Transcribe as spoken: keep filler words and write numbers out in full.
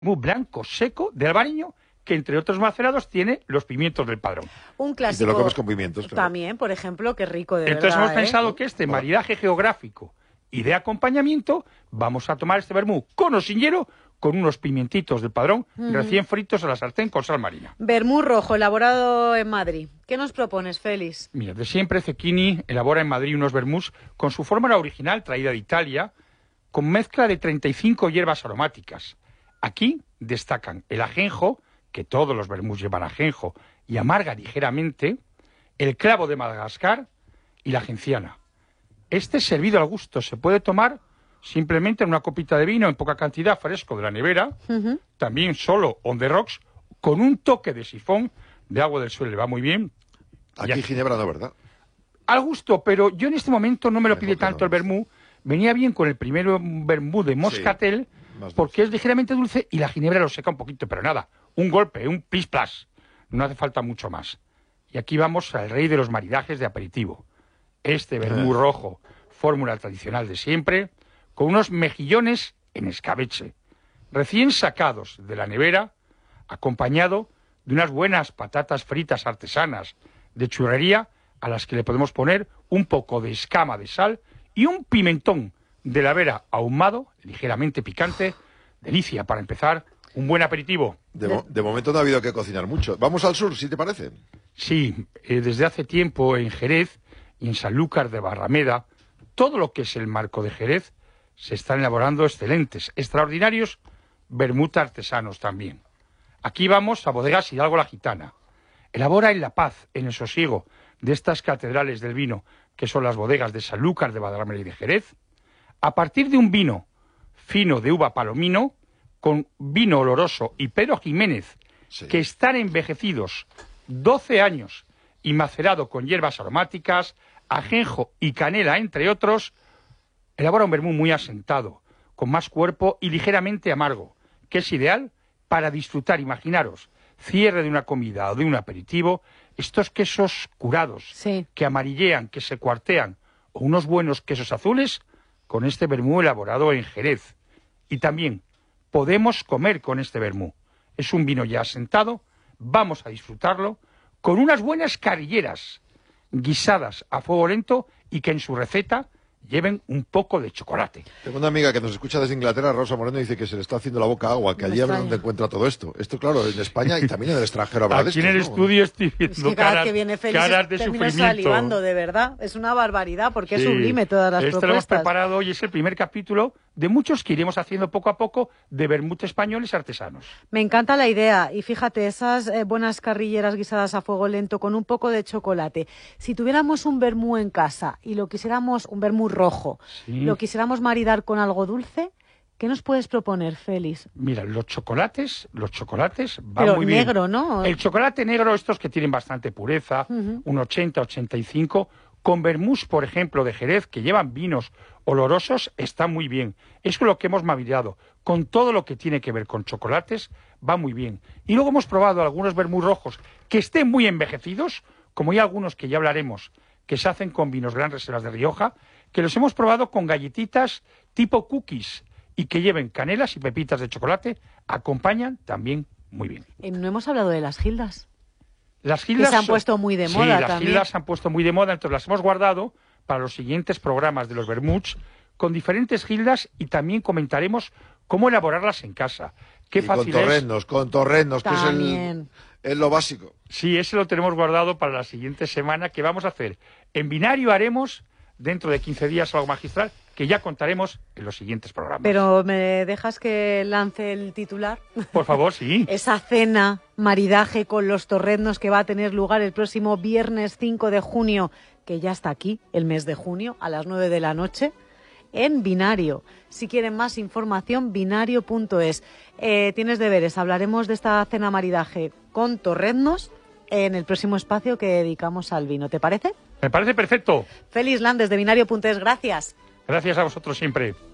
muy blanco, seco, de albariño, que entre otros macerados tiene los pimientos del Padrón. Un clásico. Y te lo comes con pimientos, claro. También, por ejemplo, qué rico, de Entonces verdad, hemos pensado ¿eh? que este maridaje geográfico y de acompañamiento, vamos a tomar este vermú con o sin hielo, con unos pimientitos del Padrón Mm. recién fritos a la sartén con sal marina. Vermú rojo, elaborado en Madrid. ¿Qué nos propones, Félix? Mira, de siempre Cecchini elabora en Madrid unos vermús con su fórmula original traída de Italia, con mezcla de treinta y cinco hierbas aromáticas. Aquí destacan el ajenjo, que todos los vermús llevan ajenjo, y amarga ligeramente, el clavo de Madagascar y la genciana. Este servido al gusto se puede tomar simplemente en una copita de vino en poca cantidad, fresco de la nevera, Uh-huh. también solo on the rocks, con un toque de sifón de agua del suelo, le va muy bien. Aquí aquí- ginebra no, ¿verdad? Al gusto, pero yo en este momento no me lo Mejor pide que tanto no. el vermú. Venía bien con el primero vermú de moscatel, más porque es ligeramente dulce y la ginebra lo seca un poquito, pero nada, un golpe, un plis plas. No hace falta mucho más. Y aquí vamos al rey de los maridajes de aperitivo. Este vermú Ah. rojo, fórmula tradicional de siempre, con unos mejillones en escabeche, recién sacados de la nevera, acompañado de unas buenas patatas fritas artesanas de churrería, a las que le podemos poner un poco de escama de sal y un pimentón de la vera ahumado, ligeramente picante. Delicia para empezar un buen aperitivo. De, mo- de momento no ha habido que cocinar mucho. Vamos al sur, si te parece. Sí, eh, desde hace tiempo en Jerez y en Sanlúcar de Barrameda, todo lo que es el marco de Jerez, se están elaborando excelentes, extraordinarios vermut artesanos también. Aquí vamos a Bodegas Hidalgo la Gitana. Elabora en la paz, en el sosiego de estas catedrales del vino, que son las bodegas de Sanlúcar de Barrameda y de Jerez, a partir de un vino fino de uva palomino, con vino oloroso y Pedro Jiménez, Sí. que están envejecidos doce años y macerado con hierbas aromáticas, ajenjo y canela, entre otros, elabora un vermú muy asentado, con más cuerpo y ligeramente amargo, que es ideal para disfrutar, imaginaros, cierre de una comida o de un aperitivo, estos quesos curados, Sí. que amarillean, que se cuartean, o unos buenos quesos azules, con este vermú elaborado en Jerez. Y también podemos comer con este vermú. Es un vino ya asentado, vamos a disfrutarlo, con unas buenas carrilleras guisadas a fuego lento y que en su receta lleven un poco de chocolate. Tengo una amiga que nos escucha desde Inglaterra, Rosa Moreno, y dice que se le está haciendo la boca agua, que Me allí a ver extraña. dónde encuentra todo esto. Esto, claro, en España y también en el extranjero habrá de Aquí en esto, el ¿no? estudio estoy Es viendo que cada caras, vez que viene Félix caras de termino sufrimiento. salivando, de verdad. Es una barbaridad, porque es Sí. sublime todas las Esto lo hemos propuestas. preparado y es el primer capítulo de muchos que iremos haciendo poco a poco de vermut españoles artesanos. Me encanta la idea. Y fíjate, esas eh, buenas carrilleras guisadas a fuego lento con un poco de chocolate. Si tuviéramos un vermú en casa y lo quisiéramos, un vermú rojo, Sí. lo quisiéramos maridar con algo dulce, ¿qué nos puedes proponer, Félix? Mira, los chocolates, los chocolates van Pero muy bien. negro, ¿no? El chocolate negro, estos que tienen bastante pureza, Ujú. un ochenta, ochenta y cinco, con vermús, por ejemplo, de Jerez, que llevan vinos olorosos, está muy bien. Es lo que hemos maridado. Con todo lo que tiene que ver con chocolates, va muy bien. Y luego hemos probado algunos vermús rojos que estén muy envejecidos, como hay algunos que ya hablaremos, que se hacen con vinos Gran Reservas de Rioja, que los hemos probado con galletitas tipo cookies y que lleven canelas y pepitas de chocolate, acompañan también muy bien. Eh, no hemos hablado de las gildas. Las gildas se han son- puesto muy de sí, moda las también. gildas se han puesto muy de moda, entonces las hemos guardado para los siguientes programas de los vermuts con diferentes gildas y también comentaremos cómo elaborarlas en casa. Qué Y con fácil es. torrenos, con torrenos, que es el, También. es lo básico. Sí, ese lo tenemos guardado para la siguiente semana. ¿Qué vamos a hacer? En binario haremos dentro de quince días algo magistral que ya contaremos en los siguientes programas. Pero ¿me dejas que lance el titular? Por favor, sí. Esa cena, maridaje con los torreznos que va a tener lugar el próximo viernes cinco de junio, que ya está aquí, el mes de junio, a las nueve de la noche, en Binario. Si quieren más información, binario punto es. Eh, tienes deberes, hablaremos de esta cena maridaje con torreznos en el próximo espacio que dedicamos al vino. ¿Te parece? Me parece perfecto. Félix Landes de binario punto es, gracias. Gracias a vosotros siempre.